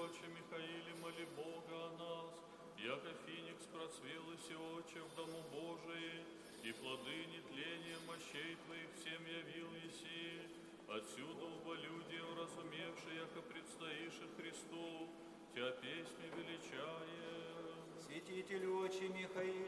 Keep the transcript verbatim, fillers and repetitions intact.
Отче Михаиле, моли Бога о нас, яко феникс процвел и сеоче в дому Божии, и плоды нетления мощей Твоих всем явил еси. Отсюда убо люди, уразумевши, яко предстоишь Христу, Тя песни величаем. Святителю Отче Михаиле,